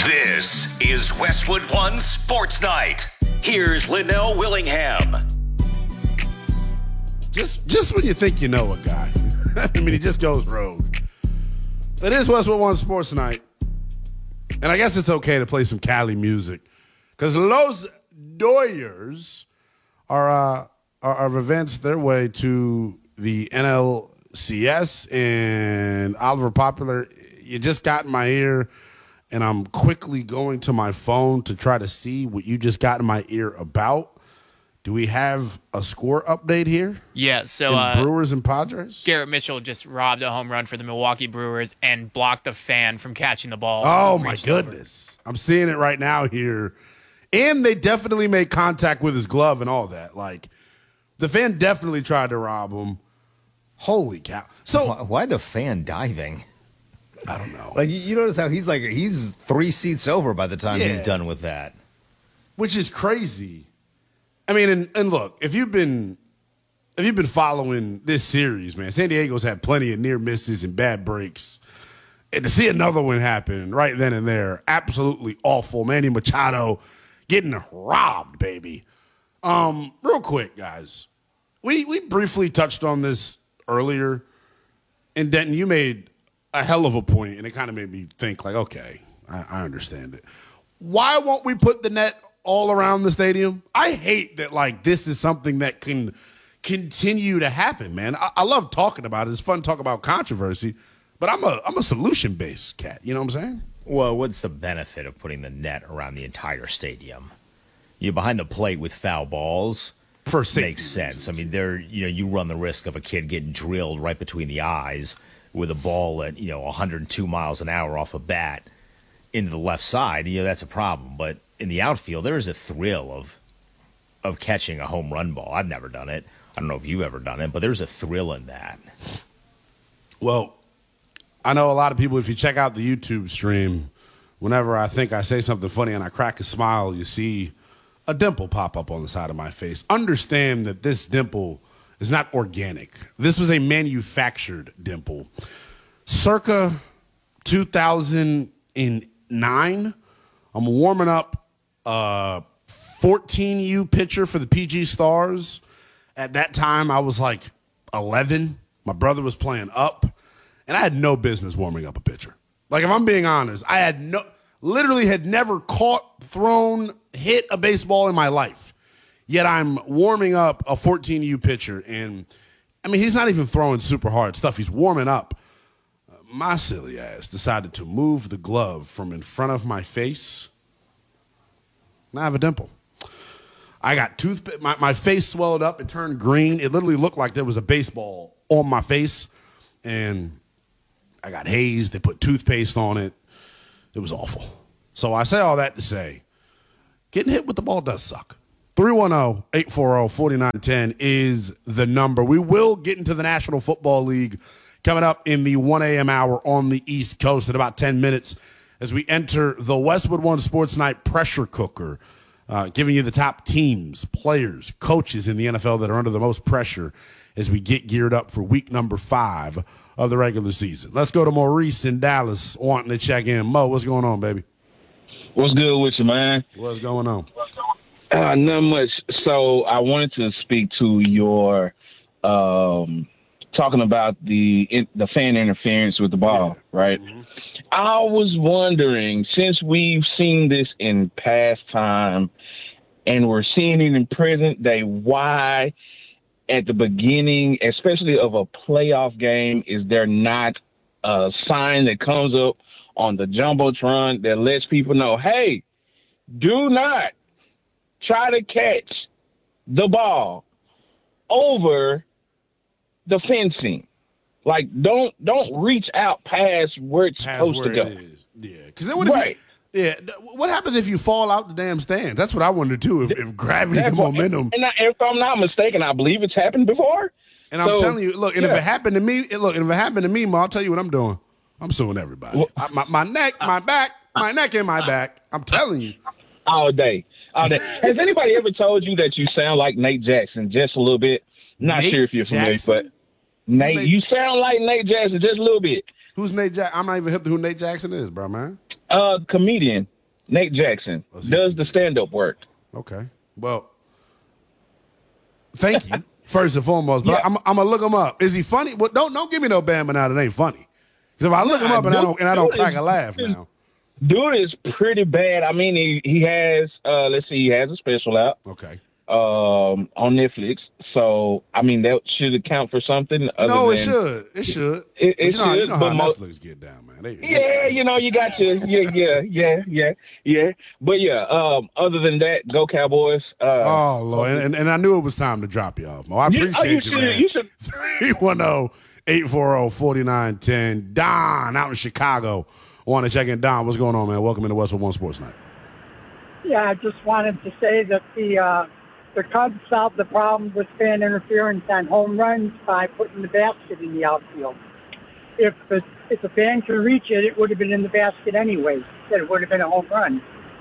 This is Westwood One Sports Night. Here's Linnell Willingham. Just when you think you know a guy, I mean, he just goes rogue. It is Westwood One Sports Night, and I guess it's okay to play some Cali music because Los Doyers are advanced their way to the NLCS, and Oliver Popular, you just got in my ear. And I'm quickly going to my phone to try to see what you just got in my ear about. Do we have a score update here? Yeah, so Brewers and Padres? Garrett Mitchell just robbed a home run for the Milwaukee Brewers and blocked a fan from catching the ball. Oh, my goodness. I'm seeing it right now here. And they definitely made contact with his glove and all that. Like, the fan definitely tried to rob him. Holy cow. So why the fan diving? I don't know. Like, you notice how he's 3 seats over by the time he's done with that. Which is crazy. I mean, and look, if you've been following this series, man, San Diego's had plenty of near misses and bad breaks. And to see another one happen right then and there, absolutely awful. Manny Machado getting robbed, baby. Real quick, guys. We briefly touched on this earlier. And Denton, you made a hell of a point, and it kind of made me think, like, okay, I understand it. Why won't we put the net all around the stadium? I hate that, like, this is something that can continue to happen, man. I love talking about it. It's fun to talk about controversy, but I'm a solution-based cat. You know what I'm saying? Well, what's the benefit of putting the net around the entire stadium? You're behind the plate with foul balls. For safety makes sense. reasons. I mean, you run the risk of a kid getting drilled right between the eyes with a ball at 102 miles an hour off a bat into the left side. That's a problem. But in the outfield, there is a thrill of catching a home run ball. I've never done it. I don't know if you've ever done it, but there's a thrill in that. Well, I know a lot of people, if you check out the YouTube stream, whenever I think I say something funny and I crack a smile, you see a dimple pop up on the side of my face. Understand that this dimple is not organic. This was a manufactured dimple. Circa 2009, I'm warming up a 14U pitcher for the PG Stars. At that time, I was like 11. My brother was playing up, and I had no business warming up a pitcher. Like, if I'm being honest, I literally had never caught, thrown, hit a baseball in my life. Yet I'm warming up a 14U pitcher, and, I mean, he's not even throwing super hard stuff. He's warming up. My silly ass decided to move the glove from in front of my face. Now I have a dimple. I got my face swelled up. It turned green. It literally looked like there was a baseball on my face, and I got hazed. They put toothpaste on it. It was awful. So I say all that to say, getting hit with the ball does suck. 310-840-4910 is the number. We will get into the National Football League coming up in the 1 a.m. hour on the East Coast in about 10 minutes as we enter the Westwood One Sports Night pressure cooker, giving you the top teams, players, coaches in the NFL that are under the most pressure as we get geared up for week number 5 of the regular season. Let's go to Maurice in Dallas wanting to check in. Mo, what's going on, baby? What's good with you, man? What's going on? Not much. So I wanted to speak to your talking about the fan interference with the ball, right? Mm-hmm. I was wondering, since we've seen this in past time and we're seeing it in present day, why at the beginning, especially of a playoff game, is there not a sign that comes up on the Jumbotron that lets people know, hey, do not try to catch the ball over the fencing. Like, don't reach out past where it's supposed to go. Yeah, because then what happens if you fall out the damn stand? That's what I wonder too. If gravity and momentum. And if I'm not mistaken, I believe it's happened before. And I'm telling you, look, and if it happened to me, Ma, I'll tell you what I'm doing. I'm suing everybody. My neck, my back, my neck and my back. I'm telling you. All day. Has anybody ever told you that you sound like Nate Jackson just a little bit? Not sure if you're familiar, but Nate, you sound like Nate Jackson just a little bit. Who's Nate Jackson? I'm not even hip to who Nate Jackson is, bro, man. Comedian. Nate Jackson. Does the stand-up work? Okay. Well, thank you, first and foremost. But I'm going to look him up. Is he funny? Well, don't give me no Bama now that ain't funny. Because if I look him up and I don't crack a laugh now. Dude is pretty bad. I mean, he has, he has a special out. Okay. On Netflix. So, I mean, that should account for something. It should. It should. You know how Netflix get down, man. You got your, yeah. But yeah, other than that, go Cowboys. Oh, Lord. And I knew it was time to drop you off, Mo. I appreciate you, man. 310-840-4910. Don out in Chicago. Want to check in. Don, what's going on, man? Welcome into Westwood One Sports Night. Yeah, I just wanted to say that the Cubs solved the problem with fan interference on home runs by putting the basket in the outfield. If a fan could reach it, it would have been in the basket anyway. It would have been a home run.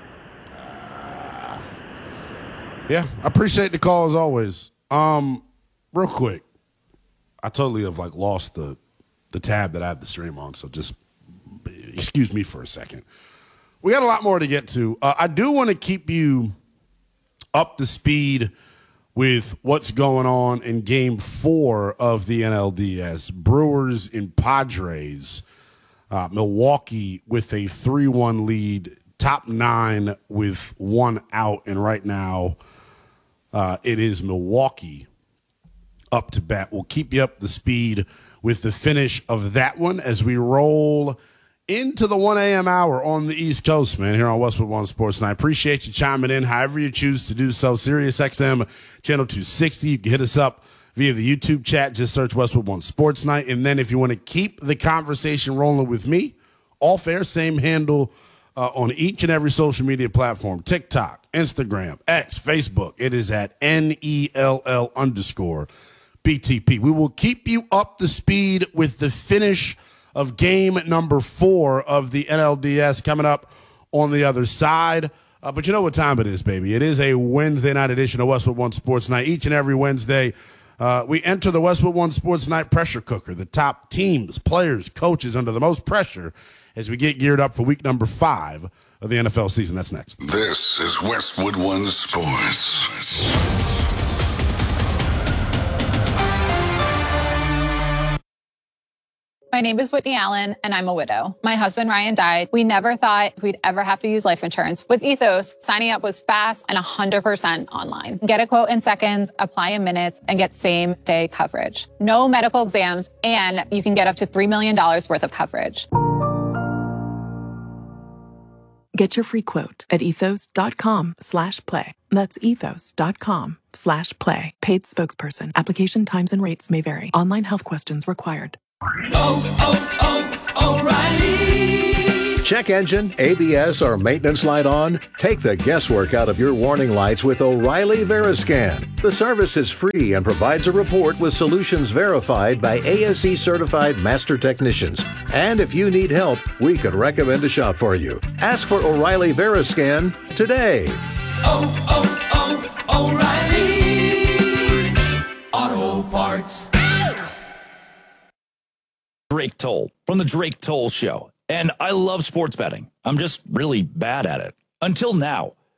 Yeah, I appreciate the call as always. Real quick, I totally have lost the tab that I have the stream on, so just excuse me for a second. We got a lot more to get to. I do want to keep you up to speed with what's going on in Game 4 of the NLDS. Brewers and Padres. Milwaukee with a 3-1 lead. Top 9 with 1 out. And right now, it is Milwaukee up to bat. We'll keep you up to speed with the finish of that one as we roll into the 1 a.m. hour on the East Coast, man, here on Westwood One Sports Night. Appreciate you chiming in however you choose to do so. Sirius XM Channel 260. You can hit us up via the YouTube chat. Just search Westwood One Sports Night. And then if you want to keep the conversation rolling with me, all fair, same handle on each and every social media platform, TikTok, Instagram, X, Facebook. It is at NELL_BTP. We will keep you up to speed with the finish of game number 4 of the NLDS coming up on the other side. But you know what time it is, baby. It is a Wednesday night edition of Westwood One Sports Night. Each and every Wednesday, we enter the Westwood One Sports Night pressure cooker. The top teams, players, coaches under the most pressure as we get geared up for week number 5 of the NFL season. That's next. This is Westwood One Sports. My name is Whitney Allen, and I'm a widow. My husband, Ryan, died. We never thought we'd ever have to use life insurance. With Ethos, signing up was fast and 100% online. Get a quote in seconds, apply in minutes, and get same-day coverage. No medical exams, and you can get up to $3 million worth of coverage. Get your free quote at ethos.com/play. That's ethos.com/play. Paid spokesperson. Application times and rates may vary. Online health questions required. O'Reilly. Check engine, ABS, or maintenance light on? Take the guesswork out of your warning lights with O'Reilly Veriscan. The service is free and provides a report with solutions verified by ASE certified master technicians. And if you need help, we could recommend a shop for you. Ask for O'Reilly Veriscan today. O'Reilly Auto Parts. Drake Toll from the Drake Toll Show. And I love sports betting. I'm just really bad at it. Until now.